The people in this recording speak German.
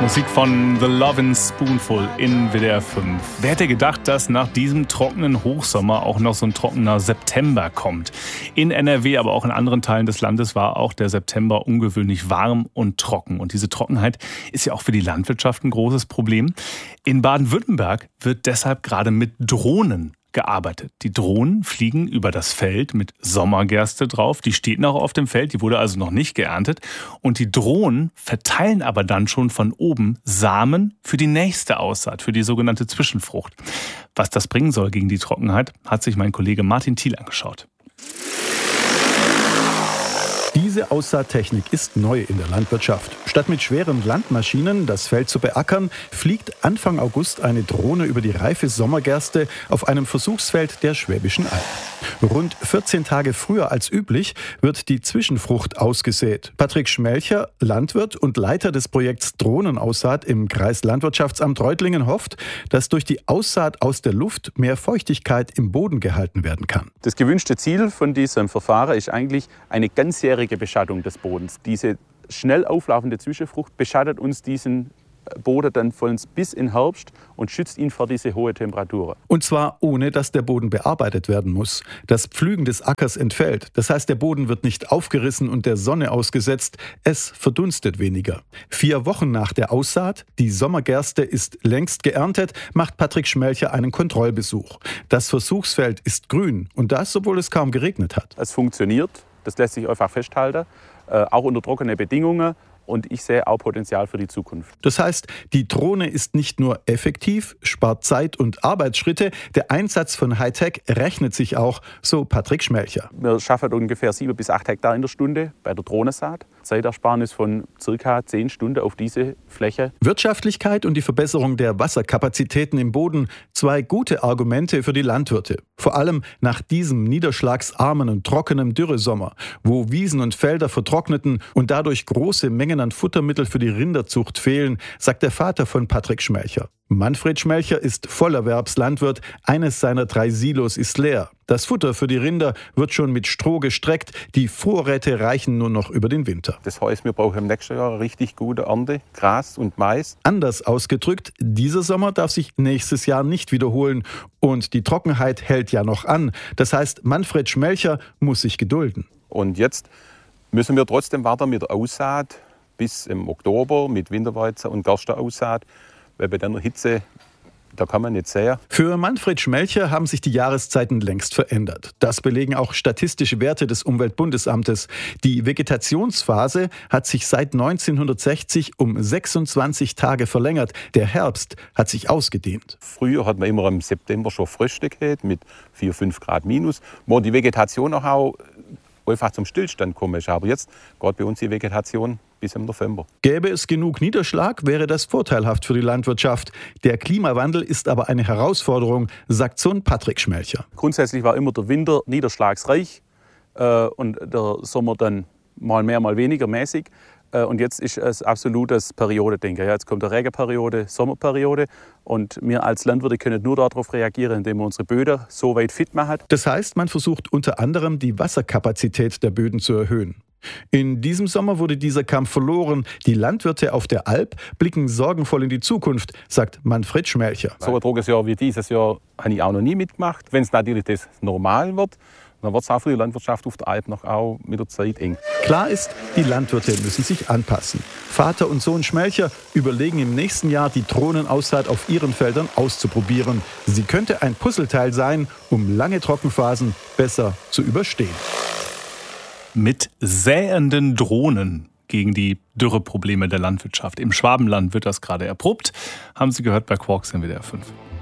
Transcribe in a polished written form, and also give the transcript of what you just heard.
Musik von The Lovin' Spoonful in WDR 5. Wer hätte gedacht, dass nach diesem trockenen Hochsommer auch noch so ein trockener September kommt? In NRW, aber auch in anderen Teilen des Landes war auch der September ungewöhnlich warm und trocken. Und diese Trockenheit ist ja auch für die Landwirtschaft ein großes Problem. In Baden-Württemberg wird deshalb gerade mit Drohnen gearbeitet. Die Drohnen fliegen über das Feld mit Sommergerste drauf. Die steht noch auf dem Feld, die wurde also noch nicht geerntet. Und die Drohnen verteilen aber dann schon von oben Samen für die nächste Aussaat, für die sogenannte Zwischenfrucht. Was das bringen soll gegen die Trockenheit, hat sich mein Kollege Martin Thiel angeschaut. Diese Aussaattechnik ist neu in der Landwirtschaft. Statt mit schweren Landmaschinen das Feld zu beackern, fliegt Anfang August eine Drohne über die reife Sommergerste auf einem Versuchsfeld der Schwäbischen Alb. Rund 14 Tage früher als üblich wird die Zwischenfrucht ausgesät. Patrick Schmelcher, Landwirt und Leiter des Projekts Drohnenaussaat im Kreislandwirtschaftsamt Reutlingen, hofft, dass durch die Aussaat aus der Luft mehr Feuchtigkeit im Boden gehalten werden kann. Das gewünschte Ziel von diesem Verfahren ist eigentlich eine ganzjährige Beschattung des Bodens. Diese schnell auflaufende Zwischenfrucht beschattet uns diesen Boden dann vollends bis in Herbst und schützt ihn vor diese hohe Temperaturen. Und zwar ohne, dass der Boden bearbeitet werden muss. Das Pflügen des Ackers entfällt. Das heißt, der Boden wird nicht aufgerissen und der Sonne ausgesetzt. Es verdunstet weniger. 4 Wochen nach der Aussaat, die Sommergerste ist längst geerntet, macht Patrick Schmelcher einen Kontrollbesuch. Das Versuchsfeld ist grün und das, obwohl es kaum geregnet hat. Es funktioniert, das lässt sich einfach festhalten, auch unter trockenen Bedingungen. Und ich sehe auch Potenzial für die Zukunft. Das heißt, die Drohne ist nicht nur effektiv, spart Zeit und Arbeitsschritte, der Einsatz von Hightech rechnet sich auch, so Patrick Schmelcher. Wir schaffen ungefähr 7 bis 8 Hektar in der Stunde bei der Drohnensaat. Zeitersparnis von ca. 10 Stunden auf diese Fläche. Wirtschaftlichkeit und die Verbesserung der Wasserkapazitäten im Boden, 2 gute Argumente für die Landwirte. Vor allem nach diesem niederschlagsarmen und trockenen Dürresommer, wo Wiesen und Felder vertrockneten und dadurch große Mengen an Futtermittel für die Rinderzucht fehlen, sagt der Vater von Patrick Schmelcher. Manfred Schmelcher ist Vollerwerbslandwirt. Eines seiner 3 Silos ist leer. Das Futter für die Rinder wird schon mit Stroh gestreckt. Die Vorräte reichen nur noch über den Winter. Das heißt, wir brauchen im nächsten Jahr eine richtig gute Ernte, Gras und Mais. Anders ausgedrückt, dieser Sommer darf sich nächstes Jahr nicht wiederholen. Und die Trockenheit hält ja noch an. Das heißt, Manfred Schmelcher muss sich gedulden. Und jetzt müssen wir trotzdem warten mit der Aussaat bis im Oktober mit Winterweizen und Gersteaussaat. Weil bei der Hitze, da kann man nicht sehen. Für Manfred Schmelcher haben sich die Jahreszeiten längst verändert. Das belegen auch statistische Werte des Umweltbundesamtes. Die Vegetationsphase hat sich seit 1960 um 26 Tage verlängert. Der Herbst hat sich ausgedehnt. Früher hat man immer im September schon Fröste gehabt mit 4-5 Grad minus, wo die Vegetation auch einfach zum Stillstand kommen ist. Aber jetzt geht bei uns die Vegetation bis im November. Gäbe es genug Niederschlag, wäre das vorteilhaft für die Landwirtschaft. Der Klimawandel ist aber eine Herausforderung, sagt Sohn Patrick Schmelcher. Grundsätzlich war immer der Winter niederschlagsreich und der Sommer dann mal mehr, mal weniger mäßig. Und jetzt ist es absolutes Periodendenken. Jetzt kommt eine Regenperiode, Sommerperiode. Und wir als Landwirte können nur darauf reagieren, indem wir unsere Böden so weit fit machen. Das heißt, man versucht unter anderem die Wasserkapazität der Böden zu erhöhen. In diesem Sommer wurde dieser Kampf verloren. Die Landwirte auf der Alp blicken sorgenvoll in die Zukunft, sagt Manfred Schmelcher. So ein trockenes Jahr wie dieses Jahr habe ich auch noch nie mitgemacht. Wenn es natürlich das normal wird, dann wird es auch für die Landwirtschaft auf der Alp noch auch mit der Zeit eng. Klar ist, die Landwirte müssen sich anpassen. Vater und Sohn Schmelcher überlegen im nächsten Jahr, die Drohnenaussaat auf ihren Feldern auszuprobieren. Sie könnte ein Puzzleteil sein, um lange Trockenphasen besser zu überstehen. Mit säenden Drohnen gegen die Dürreprobleme der Landwirtschaft. Im Schwabenland wird das gerade erprobt. Haben Sie gehört bei Quarks in WDR 5.